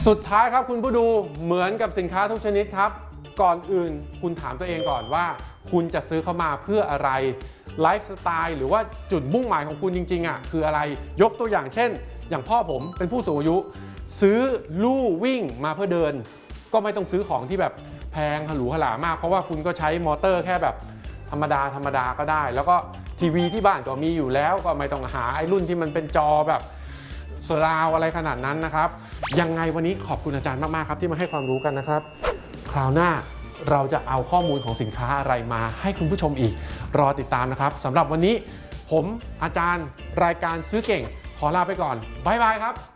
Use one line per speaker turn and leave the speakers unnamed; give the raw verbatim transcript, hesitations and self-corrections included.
สุดท้ายครับคุณผู้ดูเหมือนกับสินค้าทุกชนิดครับก่อนอื่นคุณถามตัวเองก่อนว่าคุณจะซื้อเข้ามาเพื่ออะไรไลฟ์สไตล์หรือว่าจุดมุ่งหมายของคุณจริงๆอ่ะคืออะไรยกตัวอย่างเช่นอย่างพ่อผมเป็นผู้สูงอายุซื้อลู่วิ่งมาเพื่อเดินก็ไม่ต้องซื้อของที่แบบแพงหรูหรามากเพราะว่าคุณก็ใช้มอเตอร์แค่แบบธรรมดาธรรมดาก็ได้แล้วก็ทีวีที่บ้านก็มีอยู่แล้วก็ไม่ต้องหาไอ้รุ่นที่มันเป็นจอแบบสราวอะไรขนาดนั้นนะครับยังไงวันนี้ขอบคุณอาจารย์มากๆครับที่มาให้ความรู้กันนะครับคราวหน้าเราจะเอาข้อมูลของสินค้าอะไรมาให้คุณผู้ชมอีกรอติดตามนะครับสำหรับวันนี้ผมอาจารย์รายการซื้อเก่งขอลาไปก่อนบ๊ายบายครับ